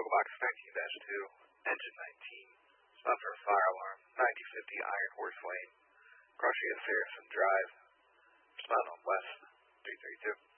Local Box 19-2, Engine 19. Stop for a fire alarm. 9050 Iron Horse Lane. Crossing at Saracen Drive. Respond on West 332.